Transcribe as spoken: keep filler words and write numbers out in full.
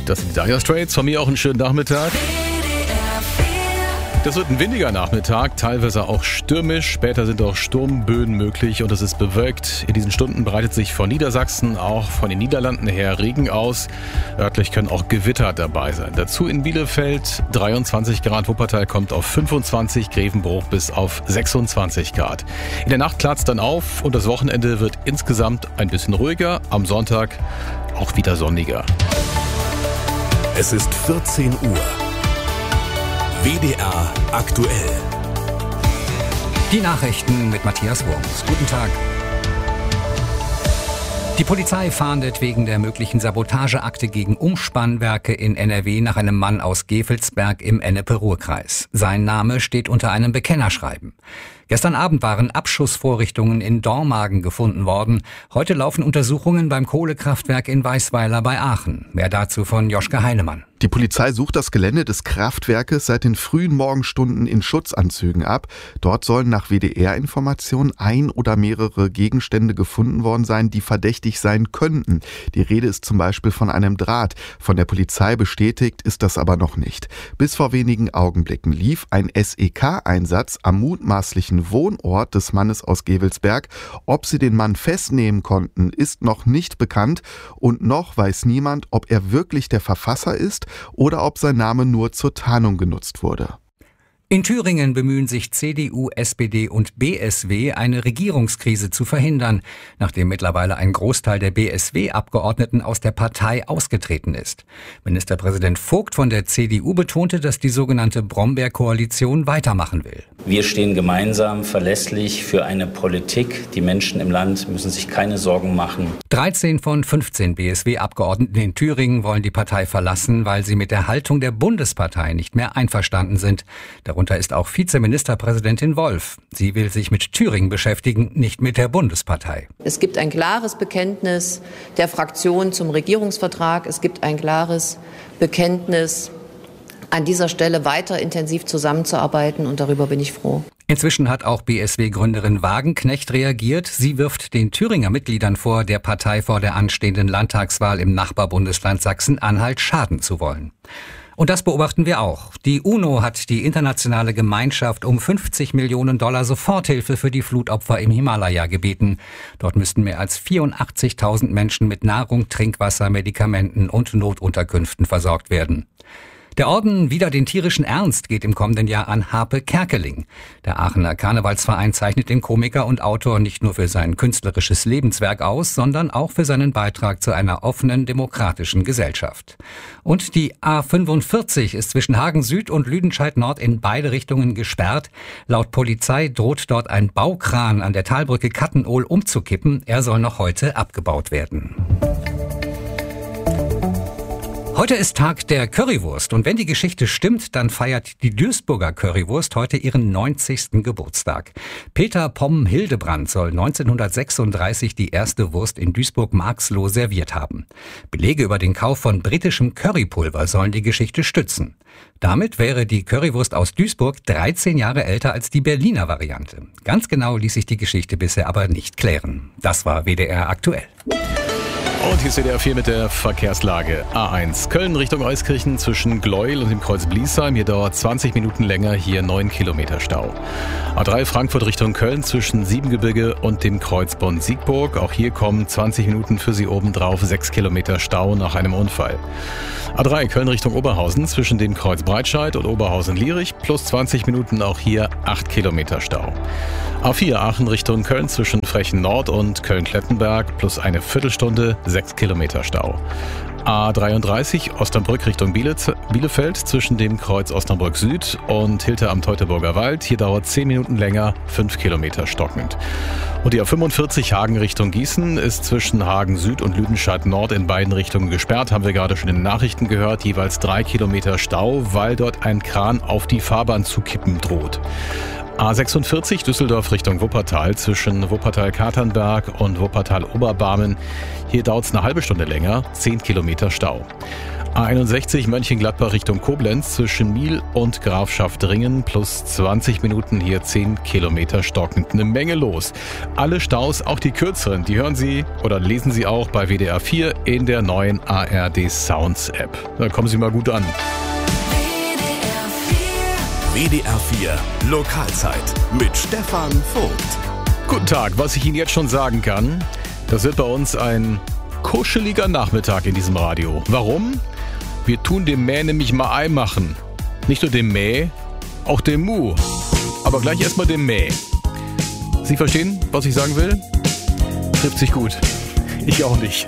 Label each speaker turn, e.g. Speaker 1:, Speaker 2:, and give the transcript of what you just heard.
Speaker 1: Das sind die Dire Straits. Von mir auch einen schönen Nachmittag. Das wird ein windiger Nachmittag, teilweise auch stürmisch. Später sind auch Sturmböen möglich und es ist bewölkt. In diesen Stunden breitet sich von Niedersachsen, auch von den Niederlanden her Regen aus. Örtlich können auch Gewitter dabei sein. Dazu in Bielefeld dreiundzwanzig Grad, Wuppertal kommt auf fünfundzwanzig, Grevenbruch bis auf sechsundzwanzig Grad. In der Nacht klart's dann auf und das Wochenende wird insgesamt ein bisschen ruhiger. Am Sonntag auch wieder sonniger.
Speaker 2: Es ist vierzehn Uhr. W D R aktuell.
Speaker 3: Die Nachrichten mit Matthias Wurms. Guten Tag. Die Polizei fahndet wegen der möglichen Sabotageakte gegen Umspannwerke in N R W nach einem Mann aus Gevelsberg im Ennepe-Ruhr-Kreis. Sein Name steht unter einem Bekennerschreiben. Gestern Abend waren Abschussvorrichtungen in Dormagen gefunden worden. Heute laufen Untersuchungen beim Kohlekraftwerk in Weißweiler bei Aachen. Mehr dazu von Joschka Heinemann.
Speaker 4: Die Polizei sucht das Gelände des Kraftwerkes seit den frühen Morgenstunden in Schutzanzügen ab. Dort sollen nach W D R-Informationen ein oder mehrere Gegenstände gefunden worden sein, die verdächtig sein könnten. Die Rede ist zum Beispiel von einem Draht. Von der Polizei bestätigt ist das aber noch nicht. Bis vor wenigen Augenblicken lief ein S E K-Einsatz am mutmaßlichen Wohnort des Mannes aus Gevelsberg. Ob sie den Mann festnehmen konnten, ist noch nicht bekannt. Und noch weiß niemand, ob er wirklich der Verfasser ist oder ob sein Name nur zur Tarnung genutzt wurde.
Speaker 3: In Thüringen bemühen sich C D U, S P D und B S W, eine Regierungskrise zu verhindern, nachdem mittlerweile ein Großteil der B S W-Abgeordneten aus der Partei ausgetreten ist. Ministerpräsident Vogt von der C D U betonte, dass die sogenannte Brombeer-Koalition weitermachen will.
Speaker 5: Wir stehen gemeinsam verlässlich für eine Politik. Die Menschen im Land müssen sich keine Sorgen machen.
Speaker 3: dreizehn von fünfzehn B S W-Abgeordneten in Thüringen wollen die Partei verlassen, weil sie mit der Haltung der Bundespartei nicht mehr einverstanden sind. Darunter ist auch Vizeministerpräsidentin Wolf. Sie will sich mit Thüringen beschäftigen, nicht mit der Bundespartei.
Speaker 6: Es gibt ein klares Bekenntnis der Fraktion zum Regierungsvertrag. Es gibt ein klares Bekenntnis, an dieser Stelle weiter intensiv zusammenzuarbeiten, und darüber bin ich froh.
Speaker 3: Inzwischen hat auch B S W-Gründerin Wagenknecht reagiert. Sie wirft den Thüringer Mitgliedern vor, der Partei vor der anstehenden Landtagswahl im Nachbarbundesland Sachsen-Anhalt schaden zu wollen. Und das beobachten wir auch. Die UNO hat die internationale Gemeinschaft um fünfzig Millionen Dollar Soforthilfe für die Flutopfer im Himalaya gebeten. Dort müssten mehr als vierundachtzigtausend Menschen mit Nahrung, Trinkwasser, Medikamenten und Notunterkünften versorgt werden. Der Orden Wider den tierischen Ernst geht im kommenden Jahr an Harpe Kerkeling. Der Aachener Karnevalsverein zeichnet den Komiker und Autor nicht nur für sein künstlerisches Lebenswerk aus, sondern auch für seinen Beitrag zu einer offenen, demokratischen Gesellschaft. Und die A fünfundvierzig ist zwischen Hagen Süd und Lüdenscheid Nord in beide Richtungen gesperrt. Laut Polizei droht dort ein Baukran an der Talbrücke Kattenohl umzukippen. Er soll noch heute abgebaut werden. Heute ist Tag der Currywurst und wenn die Geschichte stimmt, dann feiert die Duisburger Currywurst heute ihren neunzigsten Geburtstag. Peter Pomm Hildebrand soll neunzehnhundertsechsunddreißig die erste Wurst in Duisburg-Marxloh serviert haben. Belege über den Kauf von britischem Currypulver sollen die Geschichte stützen. Damit wäre die Currywurst aus Duisburg dreizehn Jahre älter als die Berliner Variante. Ganz genau ließ sich die Geschichte bisher aber nicht klären. Das war W D R aktuell.
Speaker 1: Und hier ist W D R vier mit der Verkehrslage. A eins Köln Richtung Euskirchen zwischen Gleuel und dem Kreuz Bliesheim. Hier dauert zwanzig Minuten länger, hier neun Kilometer Stau. A drei Frankfurt Richtung Köln zwischen Siebengebirge und dem Kreuz Bonn-Siegburg. Auch hier kommen zwanzig Minuten für Sie obendrauf, sechs Kilometer Stau nach einem Unfall. A drei Köln Richtung Oberhausen zwischen dem Kreuz Breitscheid und Oberhausen-Lierich plus zwanzig Minuten, auch hier acht Kilometer Stau. A vier Aachen Richtung Köln zwischen Frechen Nord und Köln-Klettenberg plus eine Viertelstunde, sechs Kilometer Stau. A dreiunddreißig Osnabrück Richtung Bielefeld zwischen dem Kreuz Osnabrück Süd und Hilter am Teutoburger Wald. Hier dauert zehn Minuten länger, fünf Kilometer stockend. Und die A fünfundvierzig Hagen Richtung Gießen ist zwischen Hagen Süd und Lüdenscheid Nord in beiden Richtungen gesperrt. Haben wir gerade schon in den Nachrichten gehört. Jeweils drei Kilometer Stau, weil dort ein Kran auf die Fahrbahn zu kippen droht. A sechsundvierzig Düsseldorf Richtung Wuppertal zwischen Wuppertal-Katernberg und Wuppertal-Oberbarmen. Hier dauert es eine halbe Stunde länger, zehn Kilometer Stau. A einundsechzig Mönchengladbach Richtung Koblenz zwischen Miel und Grafschaft-Ringen plus zwanzig Minuten hier zehn Kilometer stockend. Eine Menge los. Alle Staus, auch die kürzeren, die hören Sie oder lesen Sie auch bei W D R vier in der neuen A R D Sounds App. Da kommen Sie mal gut an.
Speaker 2: W D R vier Lokalzeit mit Stefan Vogt.
Speaker 1: Guten Tag, was ich Ihnen jetzt schon sagen kann, das wird bei uns ein kuscheliger Nachmittag in diesem Radio. Warum? Wir tun dem Mäh nämlich mal Ei machen. Nicht nur dem Mäh, auch dem Mu. Aber gleich erstmal dem Mäh. Sie verstehen, was ich sagen will? Trifft sich gut. Ich auch nicht.